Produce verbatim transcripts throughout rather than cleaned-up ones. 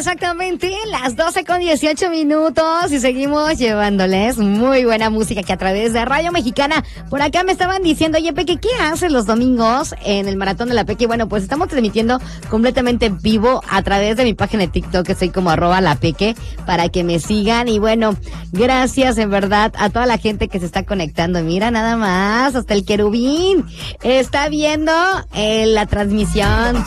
exactamente las doce con dieciocho minutos y seguimos llevándoles muy buena música que a través de Radio Mexicana. Por acá me estaban diciendo, oye, Peque, ¿qué haces los domingos en el Maratón de la Peque? Bueno, pues estamos transmitiendo completamente en vivo a través de mi página de TikTok, que soy como arroba la Peque, para que me sigan. Y bueno, gracias en verdad a toda la gente que se está conectando. Mira nada más, hasta el querubín está viendo eh, la transmisión.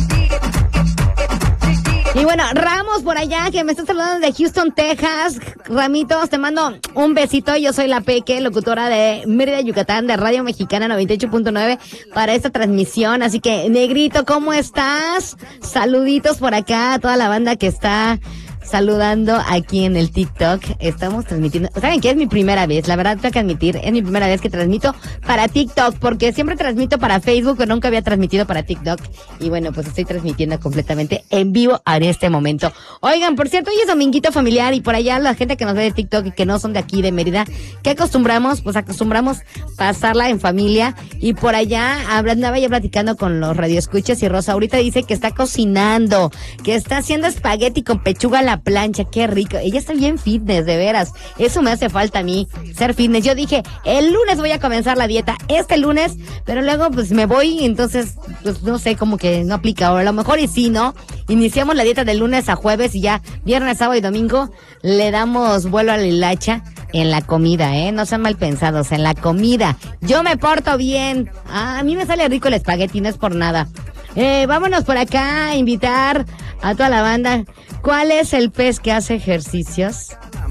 Y bueno, Ramos por allá, que me está saludando de Houston, Texas. Ramitos, te mando un besito. Yo soy la Peque, locutora de Mérida, Yucatán, de Radio Mexicana noventa y ocho punto nueve para esta transmisión. Así que, Negrito, ¿cómo estás? Saluditos por acá a toda la banda que está saludando aquí en el TikTok. Estamos transmitiendo. ¿Saben qué? Es mi primera vez, la verdad tengo que admitir, es mi primera vez que transmito para TikTok, porque siempre transmito para Facebook, pero nunca había transmitido para TikTok. Y bueno, pues estoy transmitiendo completamente en vivo en este momento. Oigan, por cierto, hoy es dominguito familiar y por allá la gente que nos ve de TikTok y que no son de aquí de Mérida, ¿qué acostumbramos? Pues acostumbramos pasarla en familia. Y por allá andaba ya platicando con los radioescuchas y Rosa ahorita dice que está cocinando, que está haciendo espagueti con pechuga a la plancha, qué rico. Ella está bien fitness, de veras. Eso me hace falta a mí, ser fitness. Yo dije, el lunes voy a comenzar la dieta, este lunes, pero luego pues me voy, entonces, pues no sé, como que no aplica. O a lo mejor y sí, ¿no? Iniciamos la dieta de lunes a jueves y ya viernes, sábado y domingo le damos vuelo a la hilacha en la comida, ¿eh? No sean mal pensados, en la comida. Yo me porto bien. Ah, a mí me sale rico el espagueti, no es por nada. Eh, vámonos por acá a invitar a toda la banda. ¿Cuál es el pez que hace ejercicios?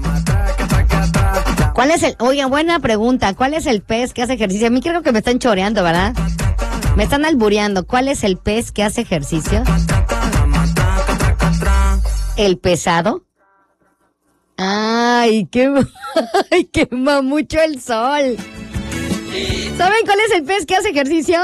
¿Cuál es el...? Oigan, buena pregunta. ¿Cuál es el pez que hace ejercicio? A mí creo que me están choreando, ¿verdad? Me están albureando. ¿Cuál es el pez que hace ejercicio? ¿El pesado? Ay, qué... Ay, quema mucho el sol. ¿Saben cuál es el pez que hace ejercicio?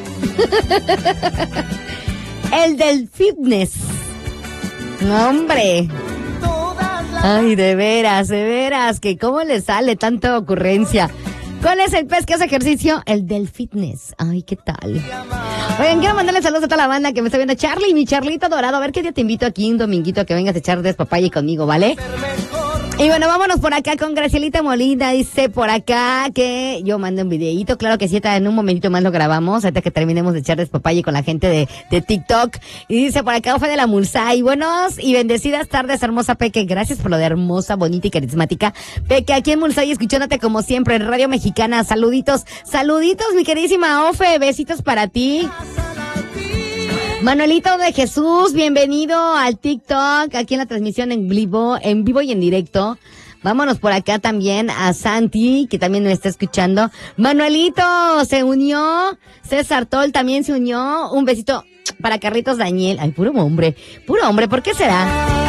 El del fitness. No, hombre. Ay, de veras, de veras, que cómo le sale tanta ocurrencia. ¿Cuál es el pez que hace ejercicio? El del fitness. Ay, ¿qué tal? Oigan, quiero mandarle saludos a toda la banda que me está viendo. Charlie, mi Charlito dorado. A ver qué día te invito aquí un dominguito a que vengas a echar despapalle conmigo, ¿vale? Y bueno, vámonos por acá con Gracielita Molina. Dice por acá que yo mando un videíto. Claro que sí, en un momentito más lo grabamos, ahorita que terminemos de echar despapalle con la gente de, de TikTok. Y dice por acá, fue de la Mulsay. Buenos y bendecidas tardes, hermosa Peque. Gracias por lo de hermosa, bonita y carismática. Peque, aquí en Mulsay, escuchándote como siempre en Radio Mexicana. Saluditos, saluditos, mi queridísima Ofe. Besitos para ti. Manuelito de Jesús, bienvenido al TikTok, aquí en la transmisión en vivo, en vivo y en directo. Vámonos por acá también a Santi, que también me está escuchando. Manuelito se unió, César Tol también se unió. Un besito para Carlitos Daniel. Ay, puro hombre, puro hombre, ¿por qué será?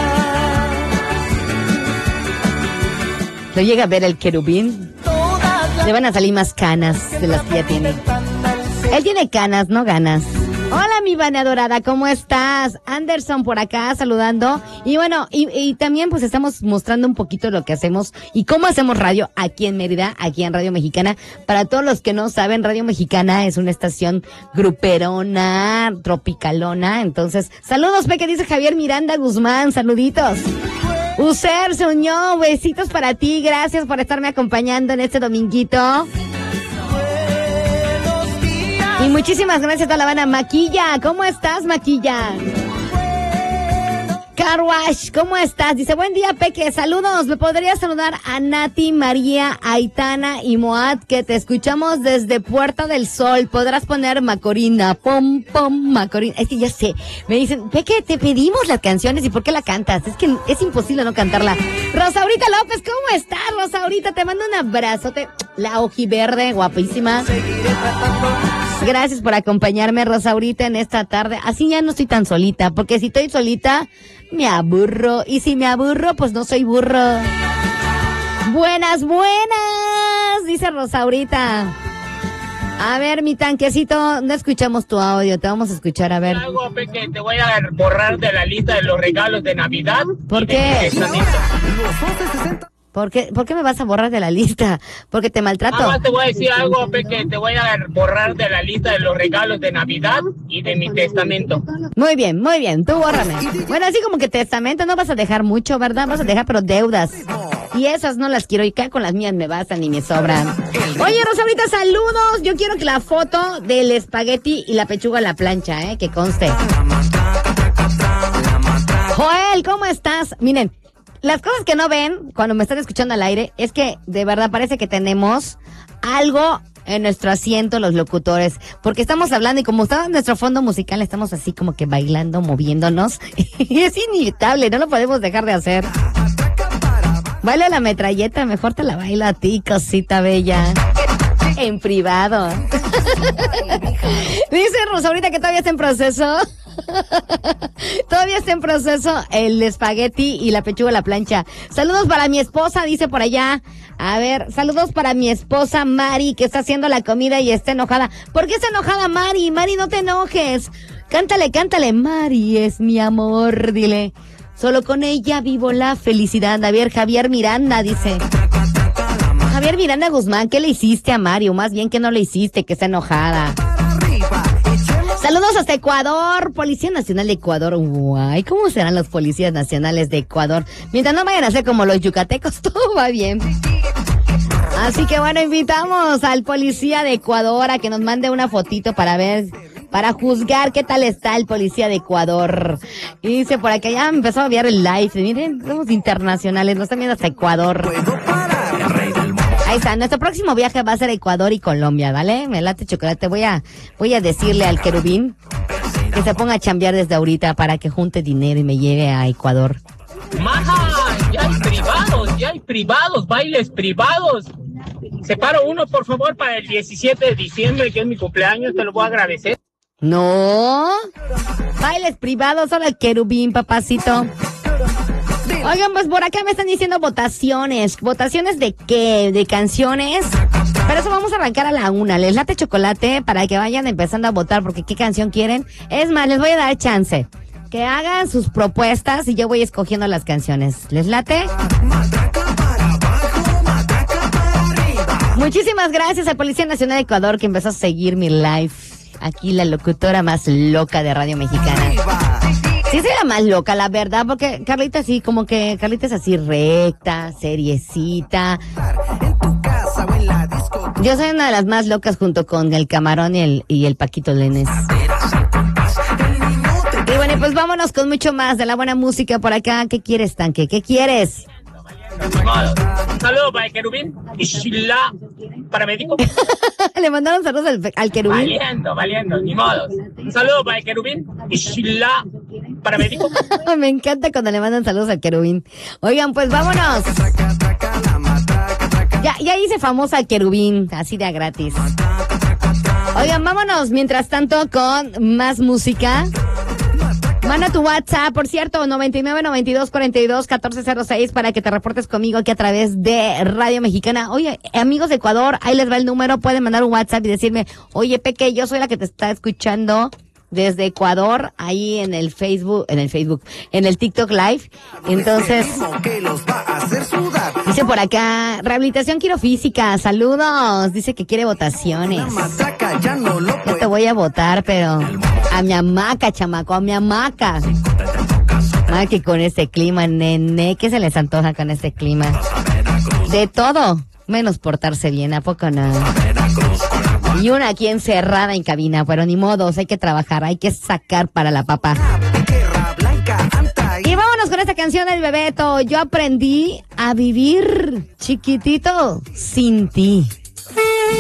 ¿Lo llega a ver el querubín? Le van a salir más canas de las que ya tiene. Él tiene canas, no ganas. Hola, mi Vane adorada, ¿cómo estás? Anderson por acá saludando. Y bueno, y, y también pues estamos mostrando un poquito lo que hacemos y cómo hacemos radio aquí en Mérida, aquí en Radio Mexicana. Para todos los que no saben, Radio Mexicana es una estación gruperona, tropicalona. Entonces, saludos, Peque, dice Javier Miranda Guzmán, saluditos. User se unió, besitos para ti, gracias por estarme acompañando en este dominguito. Y muchísimas gracias a toda la banda. Maquilla, ¿cómo estás, Maquilla? Carwash, ¿cómo estás? Dice, buen día, Peque, saludos. ¿Me podrías saludar a Nati, María, Aitana y Moat, que te escuchamos desde Puerta del Sol? Podrás poner Macorina, pom, pom, Macorina. Es que ya sé, me dicen, Peque, te pedimos las canciones y ¿por qué la cantas? Es que es imposible no cantarla. Rosaurita López, ¿cómo estás, Rosaurita? Te mando un abrazote. La ojiverde, guapísima. Gracias por acompañarme, Rosaurita, en esta tarde. Así ya no estoy tan solita, porque si estoy solita, me aburro. Y si me aburro, pues no soy burro. Buenas, buenas, dice Rosaurita. A ver, mi tanquecito, no escuchamos tu audio, te vamos a escuchar, a ver. Hago, Peque, te voy a borrar de la lista de los regalos de Navidad. ¿Por qué? ¿Por qué, ¿Por qué me vas a borrar de la lista? Porque te maltrato. Nada más te voy a decir algo, Peque, te voy a borrar de la lista de los regalos de Navidad y de mi testamento. Muy bien, muy bien, tú bórrame. Bueno, así como que testamento no vas a dejar mucho, ¿verdad? Vas a dejar pero deudas. Y esas no las quiero, y acá con las mías me bastan y me sobran. Oye, Rosaurita, saludos. Yo quiero que la foto del espagueti y la pechuga a la plancha, ¿eh? Que conste. Joel, ¿cómo estás? Miren, las cosas que no ven cuando me están escuchando al aire es que de verdad parece que tenemos algo en nuestro asiento los locutores, porque estamos hablando y como está en nuestro fondo musical estamos así como que bailando, moviéndonos y es inevitable, no lo podemos dejar de hacer. Baila la metralleta, mejor te la baila a ti, cosita bella. En privado. Dice Rosaurita que todavía está en proceso. Todavía está en proceso el espagueti y la pechuga a la plancha. Saludos para mi esposa, dice por allá. A ver, saludos para mi esposa Mari, que está haciendo la comida y está enojada. ¿Por qué está enojada Mari? Mari, no te enojes. Cántale, cántale. Mari es mi amor, dile. Solo con ella vivo la felicidad. A ver, Javier Miranda dice. Javier Miranda Guzmán, ¿qué le hiciste a Mario? Más bien que no le hiciste, que está enojada. Saludos hasta Ecuador, Policía Nacional de Ecuador. Guay, ¿cómo serán los policías nacionales de Ecuador? Mientras no vayan a ser como los yucatecos, todo va bien. Así que bueno, invitamos al policía de Ecuador a que nos mande una fotito para ver, para juzgar qué tal está el policía de Ecuador. Y dice por acá, ya empezó a ver el live. Miren, somos internacionales, nos están viendo hasta Ecuador. Ahí está, nuestro próximo viaje va a ser Ecuador y Colombia, ¿vale? Me late chocolate, voy a, voy a decirle al querubín que se ponga a chambear desde ahorita para que junte dinero y me lleve a Ecuador. Maja, ya hay privados, ya hay privados, bailes privados. Separo uno, por favor, para el diecisiete de diciembre, que es mi cumpleaños, te lo voy a agradecer. No, bailes privados, solo el querubín, papacito. Oigan, pues por acá me están diciendo votaciones. ¿Votaciones de qué? ¿De canciones? Pero eso vamos a arrancar a la una. Les late chocolate para que vayan empezando a votar, porque ¿qué canción quieren? Es más, les voy a dar chance. Que hagan sus propuestas y yo voy escogiendo las canciones. ¿Les late? Muchísimas gracias al Policía Nacional de Ecuador que empezó a seguir mi live. Aquí la locutora más loca de Radio Mexicana. Sí, será más loca, la verdad, porque Carlita sí, como que Carlita es así recta, seriecita. Yo soy una de las más locas junto con el Camarón y el, y el Paquito Lenes. Y bueno, pues vámonos con mucho más de la buena música por acá. ¿Qué quieres, Tanque? ¿Qué quieres? Un saludo para el querubín y la paramédico. Le mandaron saludos al, al querubín. Valiendo, valiendo, ni modo. Un saludo para el querubín y la paramédico. Me encanta cuando le mandan saludos al querubín. Oigan, pues vámonos. Ya, ya hice famosa al querubín, así de a gratis. Oigan, vámonos mientras tanto con más música. Manda tu WhatsApp, por cierto, noventa y nueve, noventa y dos, cuarenta y dos, catorce cero seis para que te reportes conmigo aquí a través de Radio Mexicana. Oye, amigos de Ecuador, ahí les va el número, pueden mandar un WhatsApp y decirme, oye, Peque, yo soy la que te está escuchando desde Ecuador, ahí en el Facebook, en el Facebook, en el TikTok Live. Entonces, dice por acá, rehabilitación quirofísica, saludos, dice que quiere votaciones. Yo te voy a votar, pero a mi hamaca, chamaco, a mi hamaca. Ay, que con este clima, nene, ¿qué se les antoja con este clima? De todo, menos portarse bien, ¿a poco no? Y una aquí encerrada en cabina, pero ni modos, hay que trabajar, hay que sacar para la papa. Y vámonos con esta canción del Bebeto. Yo aprendí a vivir chiquitito sin ti.